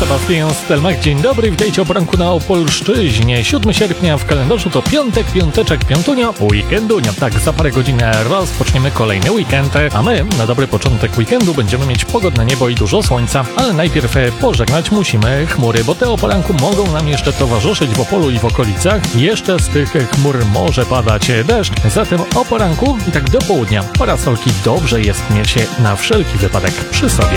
Sebastian Stelmach. Dzień dobry, witajcie o poranku na Opolszczyźnie. 7 sierpnia w kalendarzu to piątek, piąteczek, piątunio, weekendunia. Tak, za parę godzin rozpoczniemy kolejny weekend, a my na dobry początek weekendu będziemy mieć pogodne niebo i dużo słońca. Ale najpierw pożegnać musimy chmury, bo te o poranku mogą nam jeszcze towarzyszyć w Opolu i w okolicach. Jeszcze z tych chmur może padać deszcz, zatem o poranku i tak do południa parasolki dobrze jest mieć na wszelki wypadek przy sobie.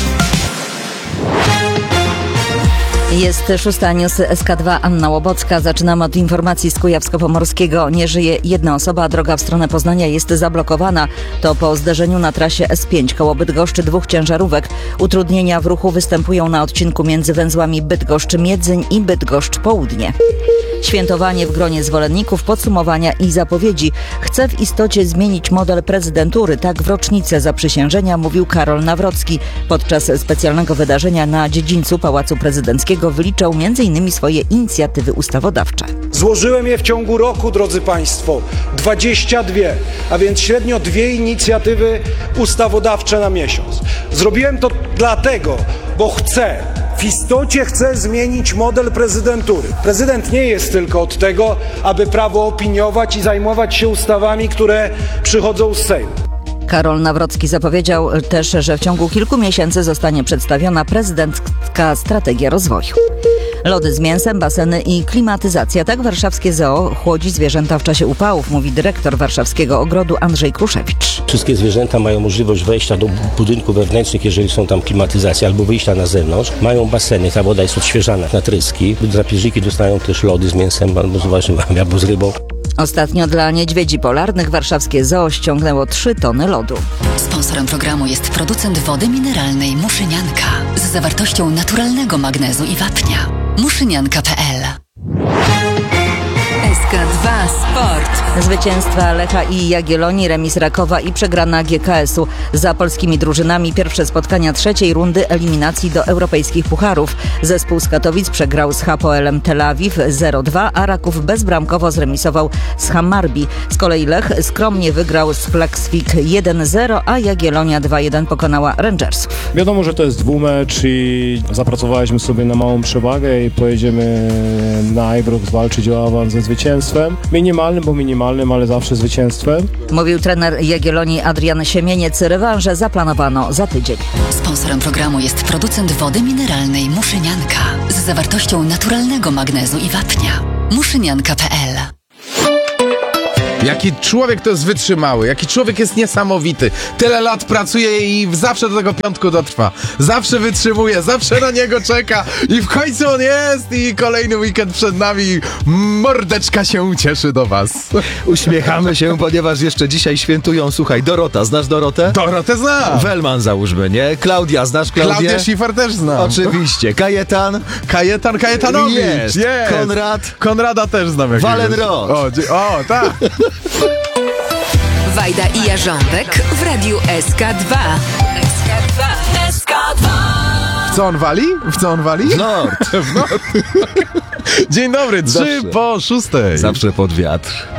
Jest 6 news SK2, Anna Łobocka. Zaczynamy od informacji z Kujawsko-Pomorskiego. Nie żyje jedna osoba, a droga w stronę Poznania jest zablokowana. To po zderzeniu na trasie S5 koło Bydgoszczy 2 ciężarówek. Utrudnienia w ruchu występują na odcinku między węzłami Bydgoszcz-Miedzyń i Bydgoszcz-Południe. Świętowanie w gronie zwolenników, podsumowania i zapowiedzi. Chce w istocie zmienić model prezydentury. Tak w rocznicę zaprzysiężenia mówił Karol Nawrocki. Podczas specjalnego wydarzenia na dziedzińcu Pałacu Prezydenckiego wyliczał m.in. swoje inicjatywy ustawodawcze. Złożyłem je w ciągu roku, drodzy Państwo, 22, a więc średnio 2 inicjatywy ustawodawcze na miesiąc. Zrobiłem to dlatego, bo w istocie chcę zmienić model prezydentury. Prezydent nie jest tylko od tego, aby prawo opiniować i zajmować się ustawami, które przychodzą z Sejmu. Karol Nawrocki zapowiedział też, że w ciągu kilku miesięcy zostanie przedstawiona prezydencka strategia rozwoju. Lody z mięsem, baseny i klimatyzacja. Tak warszawskie zoo chłodzi zwierzęta w czasie upałów, mówi dyrektor warszawskiego ogrodu Andrzej Kruszewicz. Wszystkie zwierzęta mają możliwość wejścia do budynków wewnętrznych, jeżeli są tam klimatyzacje, albo wyjścia na zewnątrz. Mają baseny, ta woda jest odświeżana na tryski. Drapieżniki dostają też lody z mięsem, albo z warzywami, albo z rybą. Ostatnio dla niedźwiedzi polarnych warszawskie zoo ściągnęło 3 tony lodu. Sponsorem programu jest producent wody mineralnej Muszynianka z zawartością naturalnego magnezu i wapnia. Muszynianka.pl. SK2 Sport. Zwycięstwa Lecha i Jagiellonii, remis Rakowa i przegrana GKS-u. Za polskimi drużynami pierwsze spotkania trzeciej rundy eliminacji do europejskich pucharów. Zespół z Katowic przegrał z Hapoelem Tel Awiw 0-2, a Raków bezbramkowo zremisował z Hammarby. Z kolei Lech skromnie wygrał z Klaksvik 1-0, a Jagiellonia 2-1 pokonała Rangersów. Wiadomo, że to jest dwumecz i zapracowaliśmy sobie na małą przewagę i pojedziemy na Ibrox walczyć o awans ze zwycięstwem. Minimalnym, ale zawsze zwycięstwem. Mówił trener Jagiellonii Adrian Siemieniec. Rewanże zaplanowano za tydzień. Sponsorem programu jest producent wody mineralnej Muszynianka z zawartością naturalnego magnezu i wapnia. Muszynianka.pl. Jaki człowiek to jest wytrzymały, jaki człowiek jest niesamowity. Tyle lat pracuje i zawsze do tego piątku dotrwa. Zawsze wytrzymuje, zawsze na niego czeka i w końcu on jest i kolejny weekend przed nami. Mordeczka się ucieszy do was. Uśmiechamy się, ponieważ jeszcze dzisiaj świętują, słuchaj, Dorota. Znasz Dorotę? Dorotę znam. Welman załóżmy, nie? Klaudia, znasz Klaudię? Klaudię Schiffer też znam. Oczywiście. Kajetanowicz. Jest. Konrada też znam. Walenrod. O, tak. Wajda i Jarząbek w radiu SK2. SK2. W co on wali? W nord. Dzień dobry, 3 po 6. Zawsze pod wiatr.